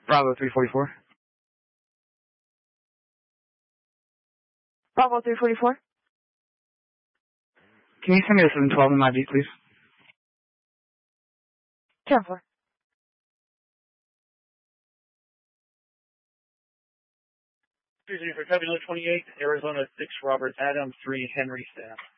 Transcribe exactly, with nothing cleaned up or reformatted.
Bravo three forty-four. Bravo three forty-four. Can you send me the seven twelve in my beat, please? ten four. For Cubby twenty-eight, Arizona six, Robert Adam three, Henry staff.